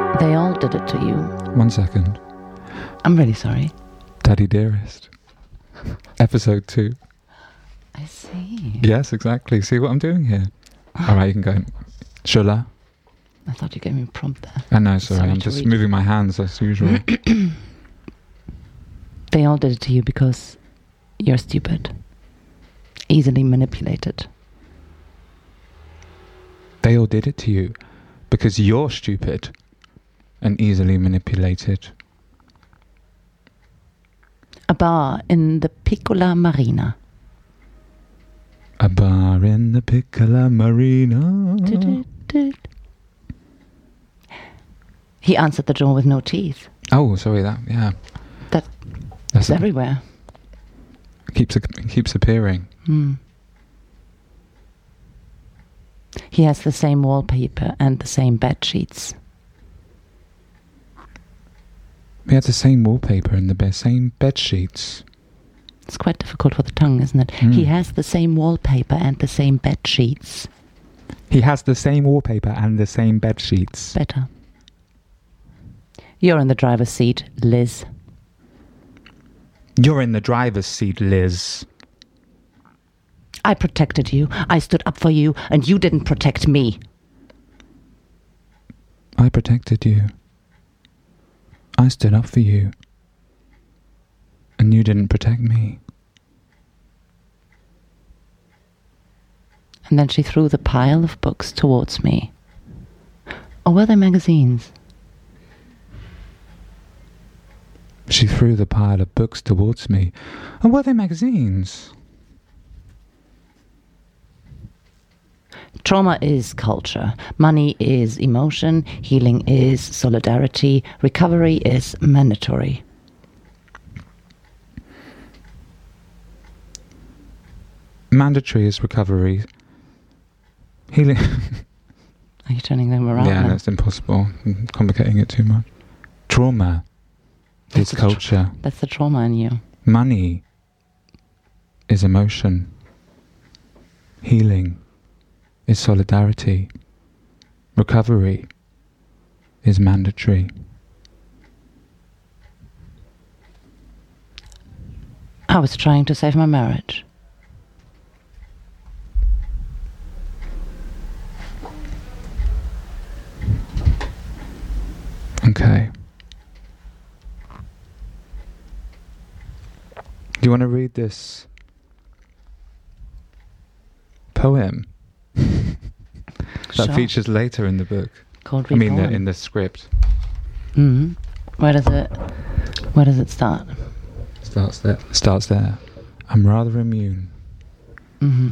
They all did it to you. 1 second. I'm really sorry. Daddy Dearest. Episode 2. I see. Yes, exactly. See what I'm doing here? Alright, you can go. Shula. I thought you gave me a prompt there. I know, sorry. Sorry I'm to just read. moving my hands as usual. They all did it to you because you're stupid. Easily manipulated. They all did it to you because you're stupid and easily manipulated. A bar in the Piccola Marina. A bar in the Piccola Marina. He answered the door with no teeth. Oh, sorry, yeah. That's everywhere. Keeps appearing. He has the same wallpaper and the same bed sheets. We had the same wallpaper and the same bed sheets. It's quite difficult for the tongue, isn't it? He has the same wallpaper and the same bed sheets. He has the same wallpaper and the same bed sheets. Better. You're in the driver's seat, Liz. You're in the driver's seat, Liz. I protected you. I stood up for you, and you didn't protect me. I protected you. I stood up for you. And you didn't protect me. And then she threw the pile of books towards me. Or were they magazines? She threw the pile of books towards me. And were they magazines? Trauma is culture. Money is emotion. Healing is solidarity. Recovery is mandatory. Mandatory is recovery. Healing. Are you turning them around? Yeah, now? that's impossible. I'm complicating it too much. Trauma is culture. That's the trauma in you. Money is emotion. Healing is solidarity. Recovery is mandatory. I was trying to save my marriage. Okay. Do you want to read this poem that features later in the book? Called in the script. Mm-hmm. Where does it start? Starts there. I'm rather immune. Mm-hmm.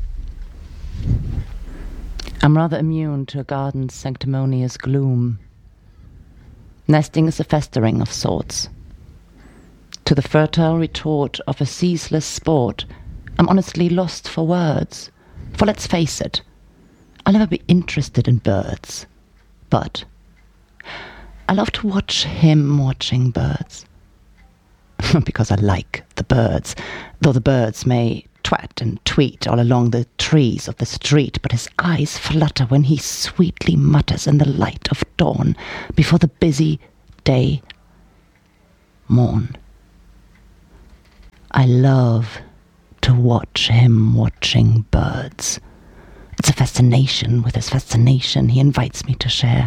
I'm rather immune to a garden's sanctimonious gloom. Nesting is a festering of sorts. To the fertile retort of a ceaseless sport, I'm honestly lost for words. For let's face it, I'll never be interested in birds. But I love to watch him watching birds. Not because I like the birds, though the birds may twat and tweet all along the trees of the street, but his eyes flutter when he sweetly mutters in the light of dawn before the busy day morn. I love to watch him watching birds. It's a fascination with his fascination he invites me to share.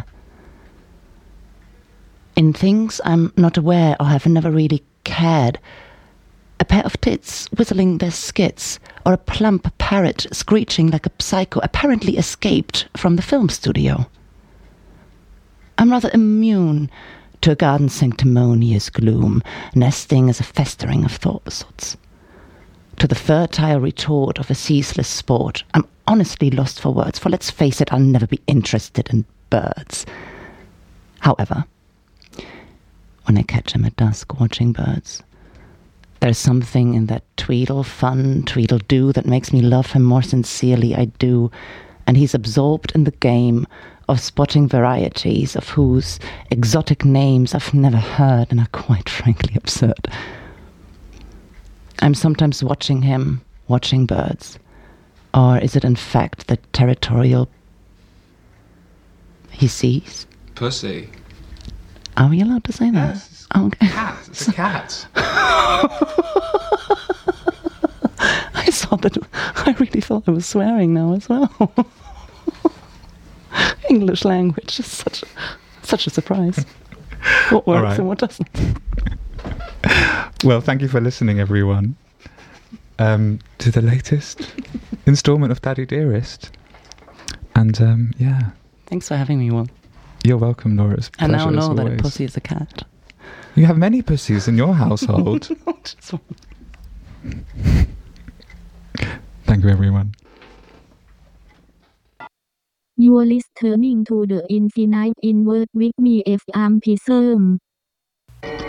In things I'm not aware or have never really cared, a pair of tits whistling their skits, or a plump parrot screeching like a psycho apparently escaped from the film studio. I'm rather immune to a garden's sanctimonious gloom. Nesting is a festering of thoughts. To the fertile retort of a ceaseless sport, I'm honestly lost for words, for let's face it, I'll never be interested in birds. However, when I catch him at dusk watching birds, there's something in that tweedle-do that makes me love him more sincerely, I do, and he's absorbed in the game of spotting varieties of whose exotic names I've never heard and are quite frankly absurd. I'm sometimes watching him, watching birds, or is it in fact the territorial he sees? Pussy. Are we allowed to say that? Yes. Oh, okay. Cat. It's a cat. I saw that. I really thought I was swearing now as well. English language is such a surprise. What works right. and what doesn't. Well, thank you for listening, everyone, to the latest instalment of Daddy Dearest. And yeah. Thanks for having me, Will. You're welcome, Laura. It's a I now pleasure, as know that a always. pussy is a cat. You have many pussies in your household. Just one. Thank you, everyone. You are listening to the Infinite in Word with me, F. Am Pisum.